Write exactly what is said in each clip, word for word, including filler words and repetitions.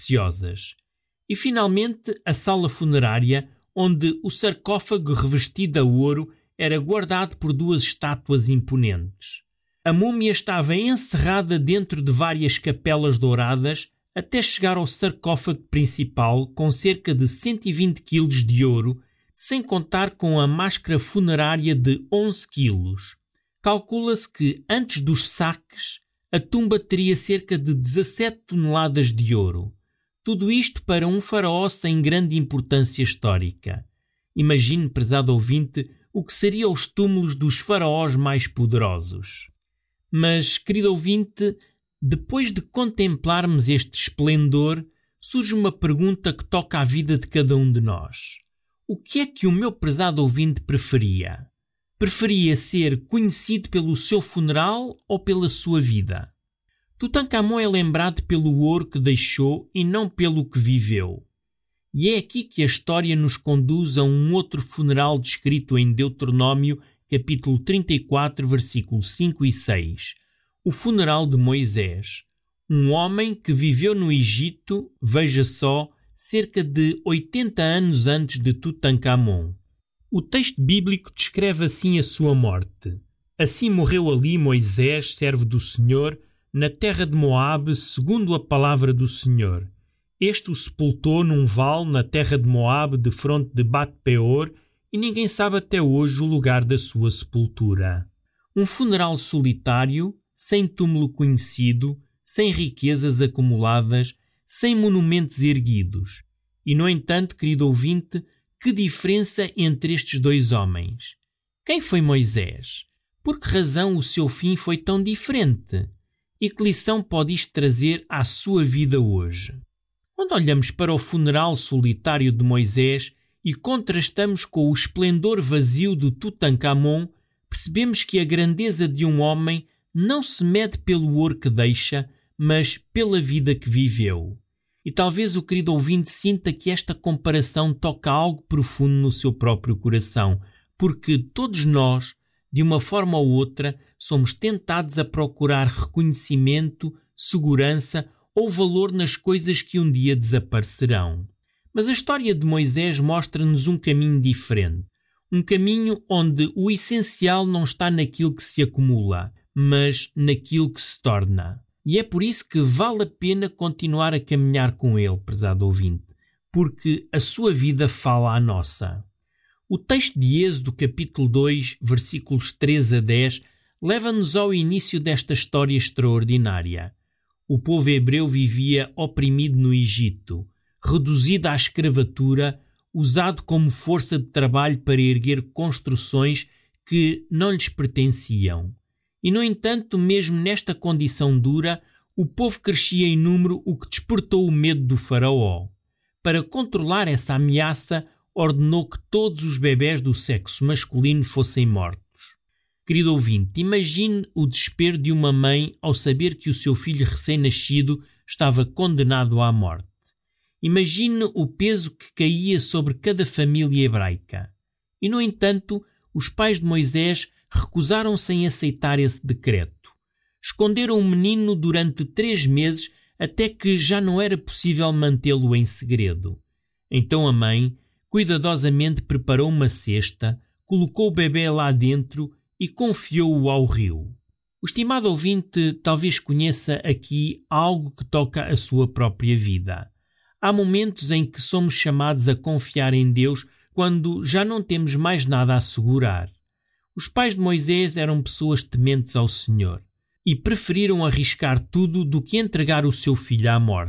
preciosas. E finalmente a sala funerária, onde o sarcófago revestido a ouro era guardado por duas estátuas imponentes. A múmia estava encerrada dentro de várias capelas douradas até chegar ao sarcófago principal com cerca de cento e vinte quilos de ouro, sem contar com a máscara funerária de onze quilos. Calcula-se que, antes dos saques, a tumba teria cerca de dezassete toneladas de ouro. Tudo isto para um faraó sem grande importância histórica. Imagine, prezado ouvinte, o que seriam os túmulos dos faraós mais poderosos. Mas, querido ouvinte, depois de contemplarmos este esplendor, surge uma pergunta que toca à vida de cada um de nós. O que é que o meu prezado ouvinte preferia? Preferia ser conhecido pelo seu funeral ou pela sua vida? Tutancâmon é lembrado pelo ouro que deixou e não pelo que viveu. E é aqui que a história nos conduz a um outro funeral descrito em Deuteronômio, capítulo trinta e quatro, versículos cinco e seis. O funeral de Moisés. Um homem que viveu no Egito, veja só, cerca de oitenta anos antes de Tutancâmon. O texto bíblico descreve assim a sua morte. Assim morreu ali Moisés, servo do Senhor, na terra de Moabe, segundo a palavra do Senhor. Este o sepultou num vale na terra de Moabe, defronte de Bet-peor, e ninguém sabe até hoje o lugar da sua sepultura. Um funeral solitário, sem túmulo conhecido, sem riquezas acumuladas, sem monumentos erguidos. E, no entanto, querido ouvinte, que diferença entre estes dois homens? Quem foi Moisés? Por que razão o seu fim foi tão diferente? E que lição pode isto trazer à sua vida hoje? Quando olhamos para o funeral solitário de Moisés e contrastamos com o esplendor vazio de Tutancâmon, percebemos que a grandeza de um homem não se mede pelo ouro que deixa, mas pela vida que viveu. E talvez o querido ouvinte sinta que esta comparação toca algo profundo no seu próprio coração, porque todos nós, de uma forma ou outra, somos tentados a procurar reconhecimento, segurança ou valor nas coisas que um dia desaparecerão. Mas a história de Moisés mostra-nos um caminho diferente. Um caminho onde o essencial não está naquilo que se acumula, mas naquilo que se torna. E é por isso que vale a pena continuar a caminhar com ele, prezado ouvinte, porque a sua vida fala à nossa. O texto de Êxodo, capítulo dois, versículos treze a dez, leva-nos ao início desta história extraordinária. O povo hebreu vivia oprimido no Egito, reduzido à escravatura, usado como força de trabalho para erguer construções que não lhes pertenciam. E, no entanto, mesmo nesta condição dura, o povo crescia em número, o que despertou o medo do faraó. Para controlar essa ameaça, ordenou que todos os bebés do sexo masculino fossem mortos. Querido ouvinte, imagine o desespero de uma mãe ao saber que o seu filho recém-nascido estava condenado à morte. Imagine o peso que caía sobre cada família hebraica. E, no entanto, os pais de Moisés recusaram-se em aceitar esse decreto. Esconderam o menino durante três meses até que já não era possível mantê-lo em segredo. Então a mãe cuidadosamente preparou uma cesta, colocou o bebê lá dentro e confiou-o ao rio. O estimado ouvinte talvez conheça aqui algo que toca a sua própria vida. Há momentos em que somos chamados a confiar em Deus quando já não temos mais nada a assegurar. Os pais de Moisés eram pessoas tementes ao Senhor e preferiram arriscar tudo do que entregar o seu filho à morte.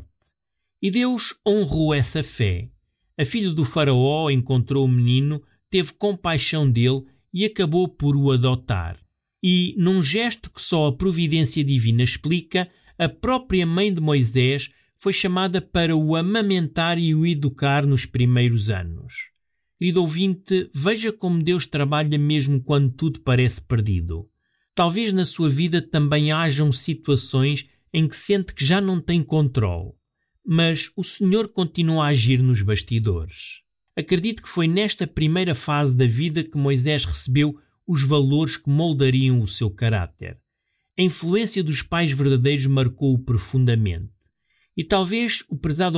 E Deus honrou essa fé. A filha do faraó encontrou o menino, teve compaixão dele e acabou por o adotar. E, num gesto que só a providência divina explica, a própria mãe de Moisés foi chamada para o amamentar e o educar nos primeiros anos. Querido ouvinte, veja como Deus trabalha mesmo quando tudo parece perdido. Talvez na sua vida também hajam situações em que sente que já não tem controle, mas o Senhor continua a agir nos bastidores. Acredito que foi nesta primeira fase da vida que Moisés recebeu os valores que moldariam o seu caráter. A influência dos pais verdadeiros marcou-o profundamente. E talvez o prezado